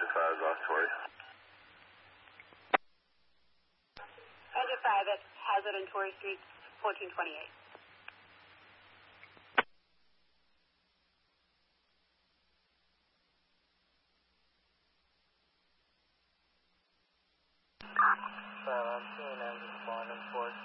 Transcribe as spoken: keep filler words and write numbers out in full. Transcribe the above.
five off Torrey. Engine five at Hazard and Torrey Street, fourteen twenty-eight.